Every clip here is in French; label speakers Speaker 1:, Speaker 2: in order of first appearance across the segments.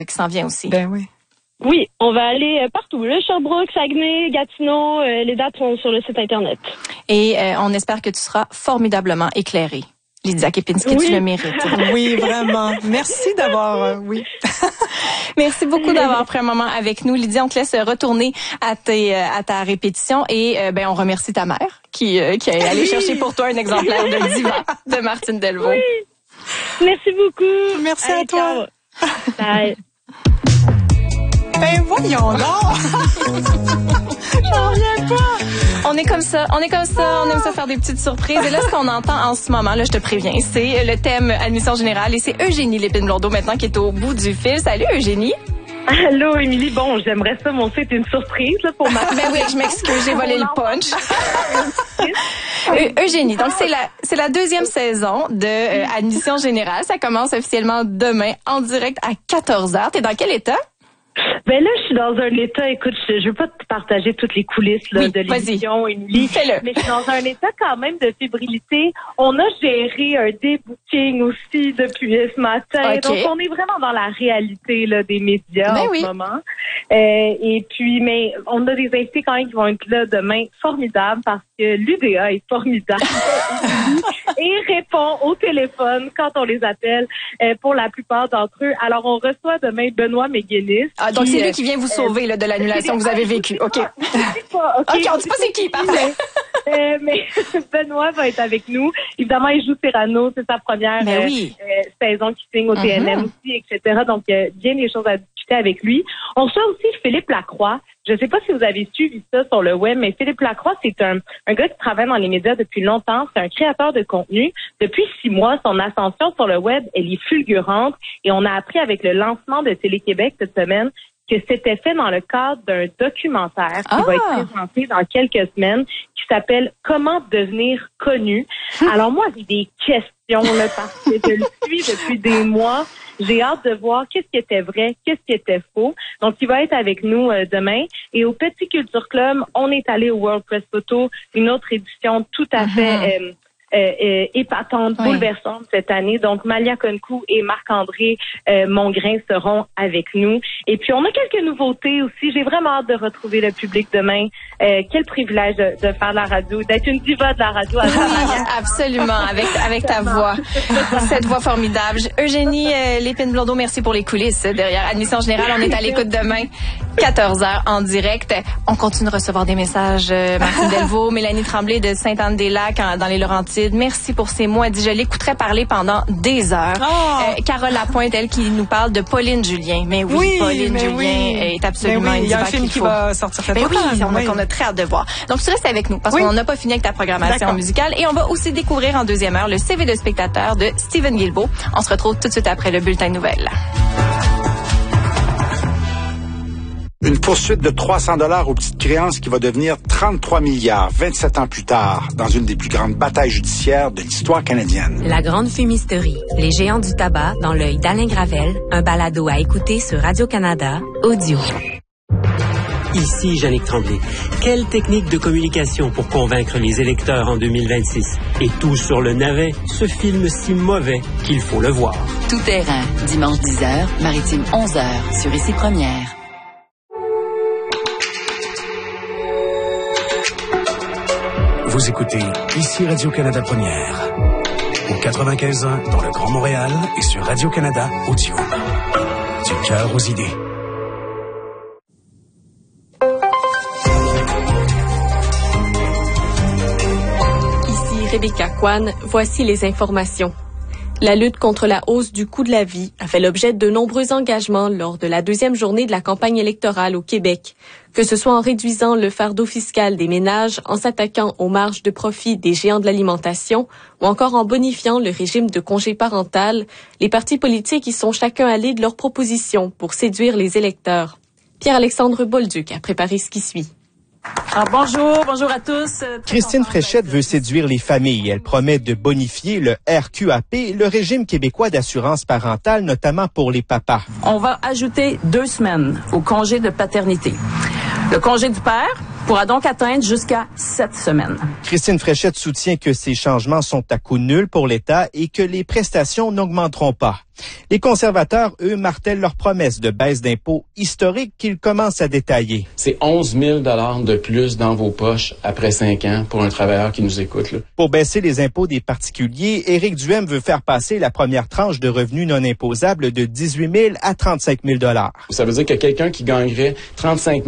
Speaker 1: qui s'en vient aussi.
Speaker 2: Ben oui.
Speaker 3: Oui, on va aller partout. Le Sherbrooke, Saguenay, Gatineau, les dates sont sur le site Internet.
Speaker 1: Et on espère que tu seras formidablement éclairée. Lydia Kepinski, tu le mérites.
Speaker 2: Oui, vraiment. Merci d'avoir... oui.
Speaker 1: Merci beaucoup d'avoir pris un moment avec nous. Lydia, on te laisse retourner à ta répétition et on remercie ta mère qui est allée chercher pour toi un exemplaire de Diva de Martine Delvaux.
Speaker 3: Oui. Merci beaucoup.
Speaker 2: Merci à toi.
Speaker 3: Bye.
Speaker 2: Ben voyons donc. J'en reviens pas.
Speaker 1: On est comme ça, on aime ça faire des petites surprises. Et là, ce qu'on entend en ce moment, là, je te préviens, c'est le thème admission générale et c'est Eugénie Lépine-Blondeau maintenant qui est au bout du fil. Salut Eugénie.
Speaker 4: Allô, Émilie. Bon, j'aimerais ça, mon site, une surprise là, pour ma...
Speaker 1: Ben oui, je m'excuse, j'ai volé le punch. Eugénie, donc c'est la deuxième saison de Admission Générale. Ça commence officiellement demain en direct à 14h. T'es dans quel état?
Speaker 4: Ben là, je suis dans un état, écoute, je veux pas te partager toutes les coulisses là, de l'émission, Émilie, mais je suis dans un état quand même de fébrilité. On a géré un débooking aussi depuis ce matin, donc on est vraiment dans la réalité là, des médias en ce moment. Et puis, mais on a des invités quand même qui vont être là demain, formidables, parce que l'UDA est formidable et répond au téléphone quand on les appelle pour la plupart d'entre eux. Alors, on reçoit demain Benoît McGuinness.
Speaker 1: Ah, donc c'est lui qui vient vous sauver là, de l'annulation que vous avez vécue. OK. OK, on dit pas c'est qui, parfait.
Speaker 4: Mais Benoît va être avec nous. Évidemment, il joue Cyrano, c'est sa première saison qui signe au TNM aussi, etc. Donc, bien des choses à discuter avec lui. On reçoit aussi Philippe Lacroix. Je ne sais pas si vous avez suivi ça sur le web, mais Philippe Lacroix, c'est un gars qui travaille dans les médias depuis longtemps. C'est un créateur de contenu. Depuis 6 mois, son ascension sur le web, elle est fulgurante. Et on a appris avec le lancement de Télé-Québec cette semaine que c'était fait dans le cadre d'un documentaire qui va être présenté dans quelques semaines, qui s'appelle « Comment devenir connu ». Alors moi, j'ai des questions là, parce que je le suis depuis des mois. J'ai hâte de voir qu'est-ce qui était vrai, qu'est-ce qui était faux. Donc, il va être avec nous demain. Et au Petit Culture Club, on est allé au World Press Photo, une autre édition tout à fait épatante, bouleversante cette année. Donc, Malia Konkou et Marc-André Mongrain seront avec nous. Et puis, on a quelques nouveautés aussi. J'ai vraiment hâte de retrouver le public demain. Quel privilège de faire de la radio, d'être une diva de la radio.
Speaker 1: Absolument, avec ta voix. Cette voix formidable. Eugénie Lépine-Blondeau, merci pour les coulisses derrière Admission Générale. On est à l'écoute demain, 14h en direct. On continue de recevoir des messages. Martine Delvaux, Mélanie Tremblay de Sainte-Anne-des-Lacs dans les Laurentides. Merci pour ces mots. Elle dit, je l'écouterais parler pendant des heures. Carole Lapointe, elle, qui nous parle de Pauline Julien. Mais oui, Pauline Julien est absolument une diva.
Speaker 2: Il y a un film qui va sortir cette
Speaker 1: semaine. On a très hâte de voir. Donc, tu restes avec nous parce qu'on n'a pas fini avec ta programmation musicale. Et on va aussi découvrir en deuxième heure le CV de spectateur de Steven Guilbeault. On se retrouve tout de suite après le bulletin de nouvelles.
Speaker 5: Une poursuite de 300 $ aux petites créances qui va devenir 33 milliards 27 ans plus tard dans une des plus grandes batailles judiciaires de l'histoire canadienne.
Speaker 6: La grande fumisterie, les géants du tabac dans l'œil d'Alain Gravel, un balado à écouter sur Radio-Canada, audio.
Speaker 7: Ici Jannick Tremblay. Quelle technique de communication pour convaincre les électeurs en 2026? Et tout sur le navet, ce film si mauvais qu'il faut le voir.
Speaker 8: Tout terrain, dimanche 10h, Maritime 11h, sur Ici Première.
Speaker 9: Vous écoutez Ici Radio-Canada Première. Au 95.1 dans le Grand Montréal et sur Radio-Canada Audio. Du cœur aux idées.
Speaker 10: Ici Rebecca Kwan, voici les informations. La lutte contre la hausse du coût de la vie a fait l'objet de nombreux engagements lors de la deuxième journée de la campagne électorale au Québec, que ce soit en réduisant le fardeau fiscal des ménages, en s'attaquant aux marges de profit des géants de l'alimentation ou encore en bonifiant le régime de congé parental. Les partis politiques y sont chacun allés de leurs propositions pour séduire les électeurs. Pierre-Alexandre Bolduc a préparé ce qui suit.
Speaker 11: Bonjour à tous. Christine Fréchette veut séduire les familles. Elle promet de bonifier le RQAP, le régime québécois d'assurance parentale, notamment pour les papas.
Speaker 12: On va ajouter 2 semaines au congé de paternité. Le congé du père pourra donc atteindre jusqu'à 7 semaines.
Speaker 11: Christine Fréchette soutient que ces changements sont à coût nul pour l'État et que les prestations n'augmenteront pas. Les conservateurs, eux, martèlent leur promesse de baisse d'impôts historique qu'ils commencent à détailler.
Speaker 13: C'est 11 000 $ de plus dans vos poches après 5 ans pour un travailleur qui nous écoute. Là.
Speaker 11: Pour baisser les impôts des particuliers, Éric Duhem veut faire passer la première tranche de revenus non imposables de 18 000 à 35 000 $.
Speaker 13: Ça veut dire que quelqu'un qui gagnerait 35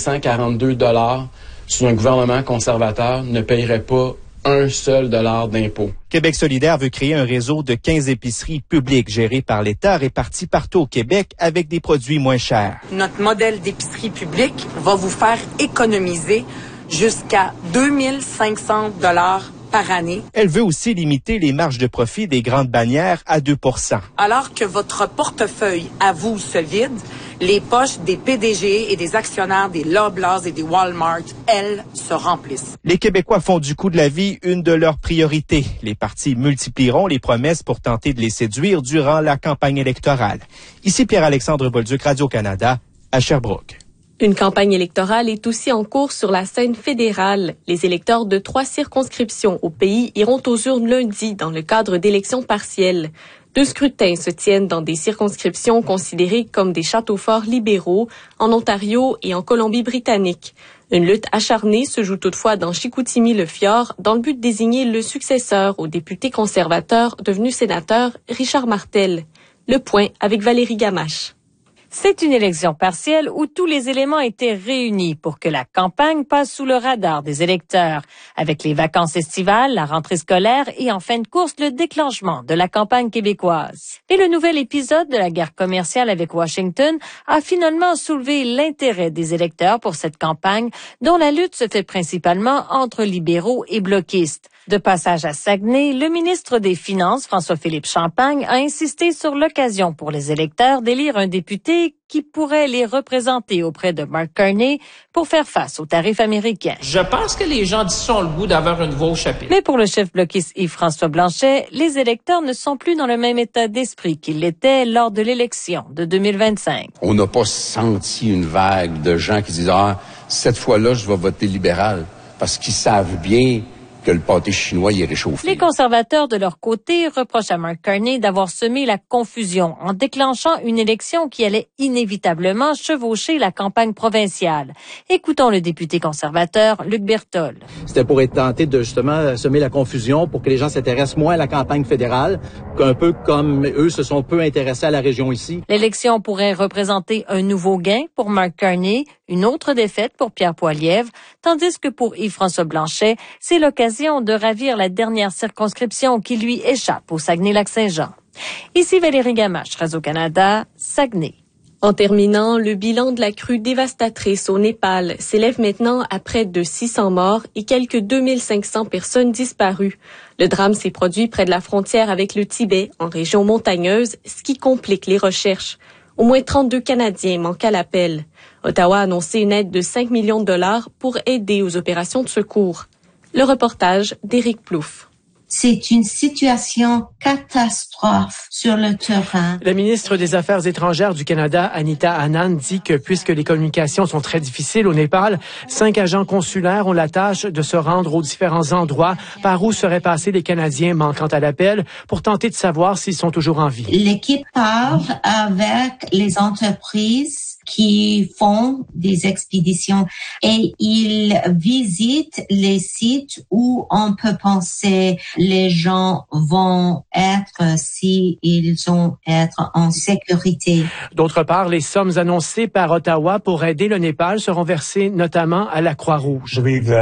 Speaker 13: 242 $ sous un gouvernement conservateur ne payerait pas un seul dollar d'impôt.
Speaker 11: Québec solidaire veut créer un réseau de 15 épiceries publiques gérées par l'État réparties partout au Québec avec des produits moins chers.
Speaker 14: Notre modèle d'épicerie publique va vous faire économiser jusqu'à 2 500 $ par année.
Speaker 11: Elle veut aussi limiter les marges de profit des grandes bannières à 2 %.
Speaker 14: Alors que votre portefeuille à vous se vide, les poches des PDG et des actionnaires des Loblaws et des Walmart, elles, se remplissent.
Speaker 11: Les Québécois font du coût de la vie une de leurs priorités. Les partis multiplieront les promesses pour tenter de les séduire durant la campagne électorale. Ici Pierre-Alexandre Bolduc, Radio-Canada, à Sherbrooke.
Speaker 10: Une campagne électorale est aussi en cours sur la scène fédérale. Les électeurs de 3 circonscriptions au pays iront aux urnes lundi dans le cadre d'élections partielles. 2 scrutins se tiennent dans des circonscriptions considérées comme des châteaux forts libéraux en Ontario et en Colombie-Britannique. Une lutte acharnée se joue toutefois dans Chicoutimi-le-Fjord dans le but de désigner le successeur au député conservateur devenu sénateur Richard Martel. Le point avec Valérie Gamache.
Speaker 15: C'est une élection partielle où tous les éléments étaient réunis pour que la campagne passe sous le radar des électeurs, avec les vacances estivales, la rentrée scolaire et en fin de course le déclenchement de la campagne québécoise. Et le nouvel épisode de la guerre commerciale avec Washington a finalement soulevé l'intérêt des électeurs pour cette campagne dont la lutte se fait principalement entre libéraux et bloquistes. De passage à Saguenay, le ministre des Finances, François-Philippe Champagne, a insisté sur l'occasion pour les électeurs d'élire un député qui pourrait les représenter auprès de Mark Carney pour faire face aux tarifs américains.
Speaker 16: Je pense que les gens d'ici ont le goût d'avoir une voix au chapitre.
Speaker 15: Mais pour le chef bloquiste Yves-François Blanchet, les électeurs ne sont plus dans le même état d'esprit qu'ils l'étaient lors de l'élection de 2025.
Speaker 17: On n'a pas senti une vague de gens qui disent « Ah, cette fois-là, je vais voter libéral » parce qu'ils savent bien que le pâté chinois y est réchauffé.
Speaker 15: Les conservateurs, de leur côté, reprochent à Mark Carney d'avoir semé la confusion en déclenchant une élection qui allait inévitablement chevaucher la campagne provinciale. Écoutons le député conservateur Luc Berthold.
Speaker 18: C'était pour être tenté de justement semer la confusion pour que les gens s'intéressent moins à la campagne fédérale, qu'un peu comme eux se sont peu intéressés à la région ici.
Speaker 15: L'élection pourrait représenter un nouveau gain pour Mark Carney, une autre défaite pour Pierre Poilievre, tandis que pour Yves-François Blanchet, c'est l'occasion de ravir la dernière circonscription qui lui échappe au Saguenay-Lac-Saint-Jean. Ici Valérie Gamache, Radio-Canada, Saguenay.
Speaker 10: En terminant, le bilan de la crue dévastatrice au Népal s'élève maintenant à près de 600 morts et quelques 2500 personnes disparues. Le drame s'est produit près de la frontière avec le Tibet, en région montagneuse, ce qui complique les recherches. Au moins 32 Canadiens manquent à l'appel. Ottawa a annoncé une aide de 5 millions de dollars pour aider aux opérations de secours. Le reportage d'Éric Plouffe.
Speaker 19: C'est une situation catastrophe sur le terrain.
Speaker 20: La ministre des Affaires étrangères du Canada, Anita Anand, dit que puisque les communications sont très difficiles au Népal, 5 agents consulaires ont la tâche de se rendre aux différents endroits par où seraient passés les Canadiens manquant à l'appel pour tenter de savoir s'ils sont toujours en vie.
Speaker 19: L'équipe parle avec les entreprises qui font des expéditions et ils visitent les sites où on peut penser les gens vont être s'ils vont être en sécurité.
Speaker 20: D'autre part, les sommes annoncées par Ottawa pour aider le Népal seront versées notamment à la Croix-Rouge.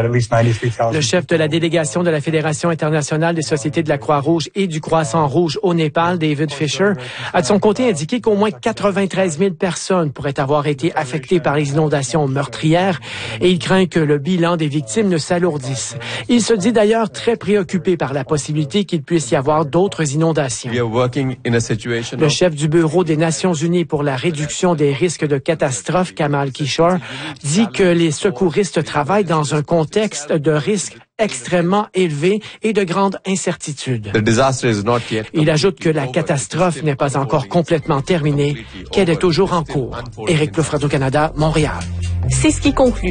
Speaker 20: Le chef de la délégation de la Fédération internationale des sociétés de la Croix-Rouge et du Croissant-Rouge au Népal, David Fisher, a de son côté indiqué qu'au moins 93 000 personnes pourraient avoir été affectées par les inondations meurtrières et il craint que le bilan des victimes ne s'alourdisse. Il se dit d'ailleurs très préoccupé par la possibilité qu'il puisse y avoir d'autres inondations. Le chef du Bureau des Nations Unies pour la réduction des risques de catastrophe, Kamal Kishore, dit que les secouristes travaillent dans un contexte de risque extrêmement élevé et de grande incertitude. Il ajoute que la catastrophe n'est pas encore complètement terminée, qu'elle est toujours en cours. Éric Plouffe, Radio-Canada, Montréal.
Speaker 10: C'est ce qui conclut